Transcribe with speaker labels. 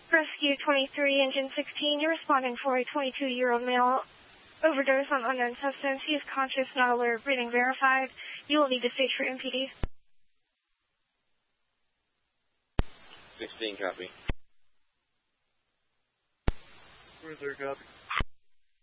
Speaker 1: Rescue 23, Engine 16, you're responding for a 22-year-old male. Overdose on unknown substance. He is conscious, not alert, breathing verified. You will need to stage for MPD.
Speaker 2: 16, copy.
Speaker 3: 43, copy.